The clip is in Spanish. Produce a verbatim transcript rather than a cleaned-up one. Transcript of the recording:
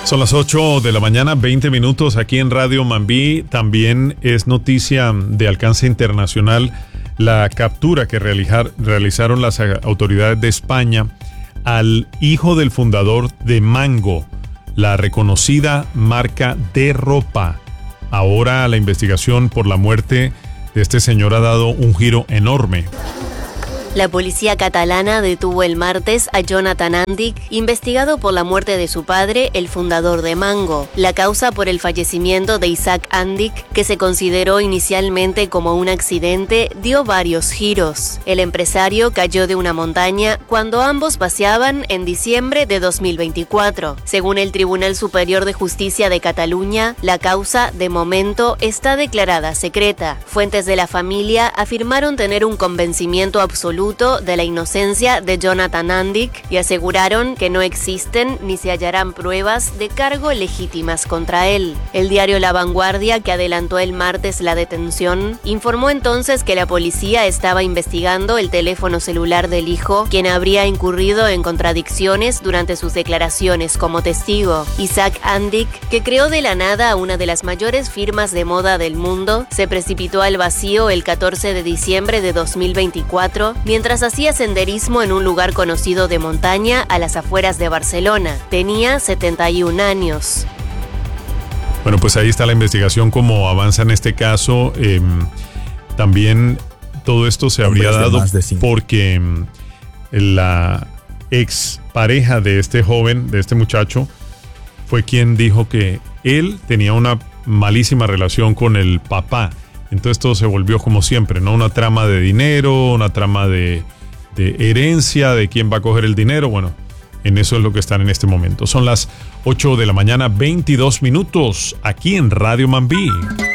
Son las ocho de la mañana, veinte minutos aquí en Radio Mambí. También es noticia de alcance internacional la captura que realizar, realizaron las autoridades de España al hijo del fundador de Mango, la reconocida marca de ropa. Ahora la investigación por la muerte de este señor ha dado un giro enorme. La policía catalana detuvo el martes a Jonathan Andic, investigado por la muerte de su padre, el fundador de Mango. La causa por el fallecimiento de Isaac Andic, que se consideró inicialmente como un accidente, dio varios giros. El empresario cayó de una montaña cuando ambos paseaban en diciembre de dos mil veinticuatro. Según el Tribunal Superior de Justicia de Cataluña, la causa, de momento, está declarada secreta. Fuentes de la familia afirmaron tener un convencimiento absoluto de la inocencia de Jonathan Andic y aseguraron que no existen ni se hallarán pruebas de cargo legítimas contra él. El diario La Vanguardia, que adelantó el martes la detención, informó entonces que la policía estaba investigando el teléfono celular del hijo, quien habría incurrido en contradicciones durante sus declaraciones como testigo. Isaac Andic, que creó de la nada una de las mayores firmas de moda del mundo, se precipitó al vacío el catorce de diciembre de dos mil veinticuatro, mientras hacía senderismo en un lugar conocido de montaña a las afueras de Barcelona. Tenía setenta y un años. Bueno, pues ahí está la investigación, cómo avanza en este caso. Eh, también todo esto se habría dado porque la ex pareja de este joven, de este muchacho, fue quien dijo que él tenía una malísima relación con el papá. Entonces todo se volvió como siempre, ¿no? Una trama de dinero, una trama de, de herencia, de quién va a coger el dinero. Bueno, en eso es lo que están en este momento. Son las ocho de la mañana, veintidós minutos, aquí en Radio Mambí.